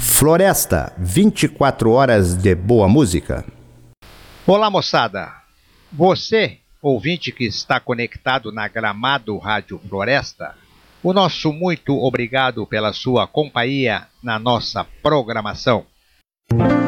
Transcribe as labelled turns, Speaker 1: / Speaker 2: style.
Speaker 1: Floresta, 24 horas de boa música.
Speaker 2: Olá, moçada. Você, ouvinte que está conectado na Gramado Rádio Floresta, o nosso muito obrigado pela sua companhia na nossa programação.